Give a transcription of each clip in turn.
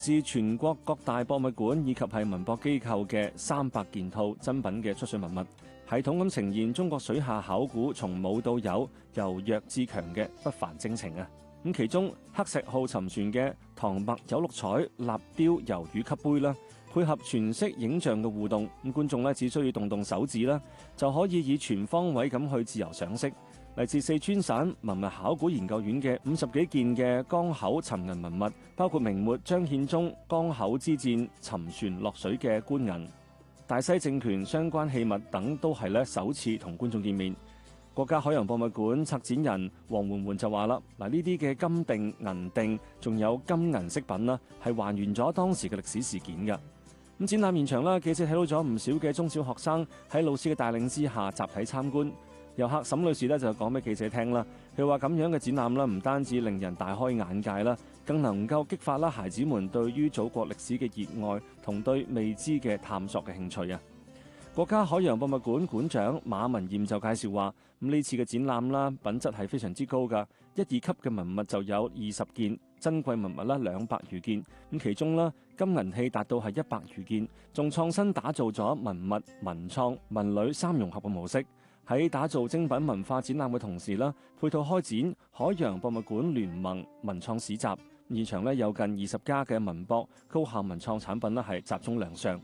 自全國各大博物館以及係文博機構嘅300件套珍品嘅出水文物，系統咁呈現中國水下考古從冇到有、由弱至強嘅不凡征程啊！咁其中黑石號沉船嘅唐墨有六彩立雕魷魚級杯啦，配合全息影像嘅互動，咁觀眾只需要動動手指啦，就可以以全方位咁去自由賞識。嚟自四川省文物考古研究院嘅50幾件嘅江口沉銀文物，包括明末張獻忠江口之戰沉船落水嘅官銀、大西政權相關器物等，都係首次同觀眾見面。國家海洋博物館策展人黃媛媛就話啦：嗱，呢啲嘅金锭、銀锭，仲有金銀飾品啦，係還原咗當時嘅歷史事件㗎。咁展覽現場啦，記者睇到咗唔少嘅中小學生喺老師嘅帶領之下集體參觀。遊客沈女士就講俾記者聽啦，佢話咁樣嘅展覽唔單止令人大開眼界啦，更能夠激發孩子們對於祖國歷史嘅熱愛同對未知嘅探索嘅興趣啊！國家海洋博物館館長馬文艷就介紹話：呢次嘅展覽啦，品質係非常之高㗎，1、2級嘅文物就有20件，珍貴文物200餘件，咁其中金銀器達到係100餘件，仲創新打造咗文物、文創、文旅3融合嘅模式。喺打造精品文化展覽嘅同時配套開展海洋博物館聯盟文創市集，現場有近20家嘅文博高校文創產品係集中亮相。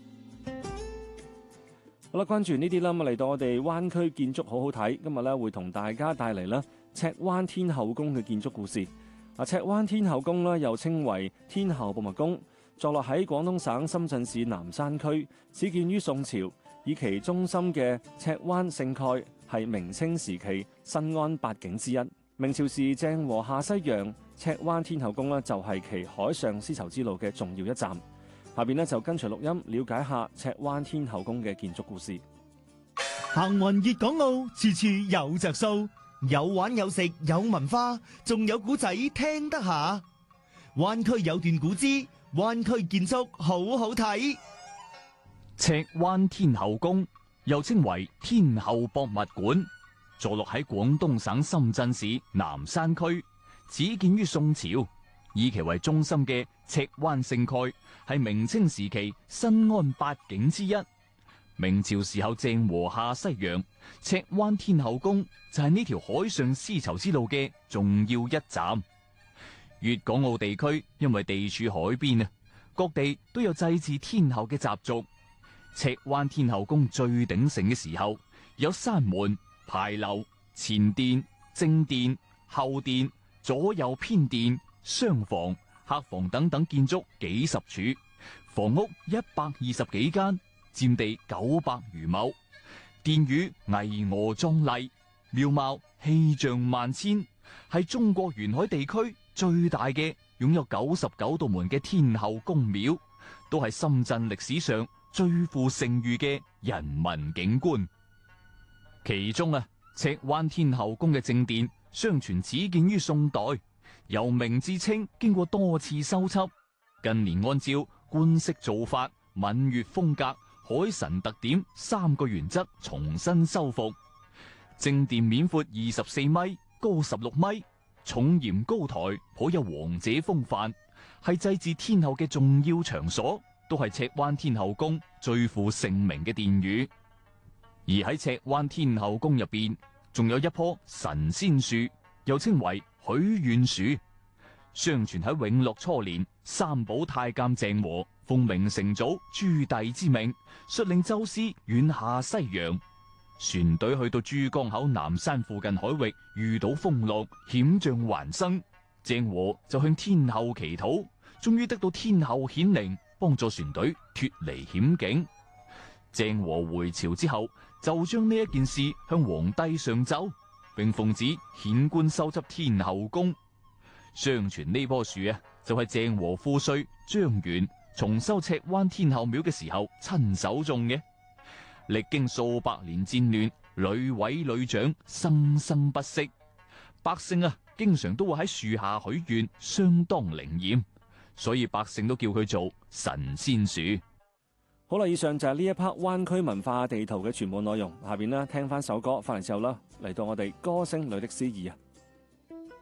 好啦，關注呢啲啦，咁嚟到我哋灣區建築好好睇，今日會同大家帶嚟赤灣天后宮嘅建築故事。赤灣天后宮又稱為天后博物宮，坐落喺廣東省深圳市南山區，始建於宋朝，以其中心嘅赤灣勝蓋係明清時期新安八景之一。明朝時鄭和下西洋，赤灣天后宮就係其海上絲綢之路嘅重要一站。下邊就跟隨錄音了解下赤灣天后宮嘅建築故事。 行運粵港澳，處處有着數，有玩有食有文化，仲有古仔聽得下。灣區有段古之，灣區建築好好睇。 赤灣天后宮又稱為天后博物館，坐落喺廣東省深圳市南山區，始建於宋朝。以其為中心嘅赤灣勝蓋係明清時期新安八景之一。明朝時候鄭和下西洋，赤灣天后宮就係呢條海上絲綢之路嘅重要一站。粵港澳地區因為地處海邊啊，各地都有祭祀天后嘅習俗。赤灣天后宮最鼎盛嘅時候，有山門、牌樓、前殿、正殿、後殿、左右偏殿、廂房、客房等等建築幾十處，房屋120幾間，佔地900餘畝，殿宇巍峨壯麗，廟貌氣象萬千，係中國沿海地區最大嘅擁有99道門嘅天后宮廟，都係深圳歷史上最富盛譽嘅人文景觀。其中赤灣天后宮嘅正殿相傳始建於宋代，由明至清經過多次修葺，近年按照官式做法、閩粵風格、海神特點3個原則重新修復。正殿面闊24米，高16米，重檐高台，頗有王者風範，係祭祀天后嘅重要場所，都係赤灣天后宮最負盛名嘅殿宇。而喺赤灣天后宮入邊，仲有一棵神仙樹，又稱為許願樹。相傳喺永樂初年，三寶太監鄭和奉明成祖朱棣之命，率領宙斯遠下西洋。船隊去到珠江口南山附近海域，遇到風浪，險象環生。鄭和就向天后祈禱，終於得到天后顯靈，幫助船隊脫離險境。鄭和回朝之後，就將呢一件事向皇帝上奏，並奉旨遣官修葺天后宮。相傳呢棵樹就係鄭和父帥張元重修赤灣天后廟嘅時候親手種嘅。歷經數百年戰亂，屢毀屢長，生生不息。百姓經常都會喺樹下許願，相當靈驗，所以百姓都叫佢做神仙樹。 好啦，以上就係呢一 part 灣區文化地圖嘅全部內容。下邊聽翻首歌，翻嚟之後嚟到我哋歌聲裏的詩意啊！